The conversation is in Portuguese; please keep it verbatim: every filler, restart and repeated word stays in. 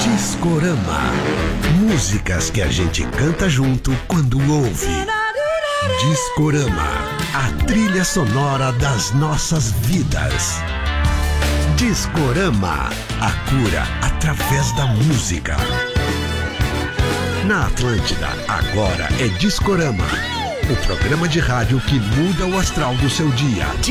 Discorama. Músicas que a gente canta junto quando ouve. Discorama, a trilha sonora das nossas vidas. Discorama, a cura através da música. Na Atlântida, agora é Discorama, o programa de rádio que muda o astral do seu dia.